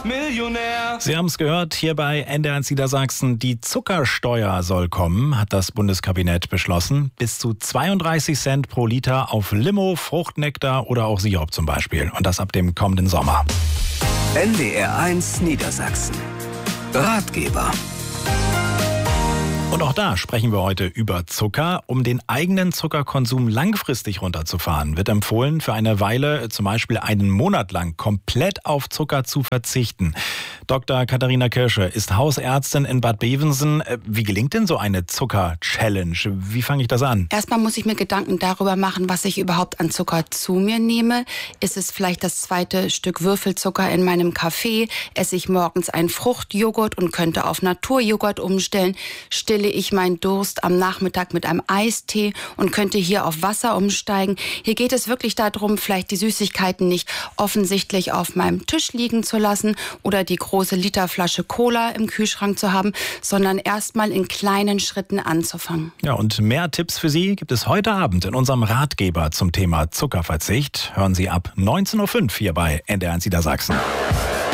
Millionär. Sie haben es gehört, hier bei NDR Niedersachsen. Die Zuckersteuer soll kommen, hat das Bundeskabinett beschlossen. Bis zu 32 Cent pro Liter auf Limo, Fruchtnektar oder auch Sirup zum Beispiel. Und das ab dem kommenden Sommer. NDR1 Niedersachsen. Ratgeber. Und auch da sprechen wir heute über Zucker. Um den eigenen Zuckerkonsum langfristig runterzufahren, wird empfohlen, für eine Weile, zum Beispiel einen Monat lang, komplett auf Zucker zu verzichten. Dr. Katharina Kirsche ist Hausärztin in Bad Bevensen. Wie gelingt denn so eine Zucker-Challenge? Wie fange ich das an? Erstmal muss ich mir Gedanken darüber machen, was ich überhaupt an Zucker zu mir nehme. Ist es vielleicht das zweite Stück Würfelzucker in meinem Kaffee? Esse ich morgens einen Fruchtjoghurt und könnte auf Naturjoghurt umstellen? Stille ich meinen Durst am Nachmittag mit einem Eistee und könnte hier auf Wasser umsteigen? Hier geht es wirklich darum, vielleicht die Süßigkeiten nicht offensichtlich auf meinem Tisch liegen zu lassen oder die große Literflasche Cola im Kühlschrank zu haben, sondern erstmal in kleinen Schritten anzufangen. Ja, und mehr Tipps für Sie gibt es heute Abend in unserem Ratgeber zum Thema Zuckerverzicht. Hören Sie ab 19:05 Uhr hier bei NDR Niedersachsen.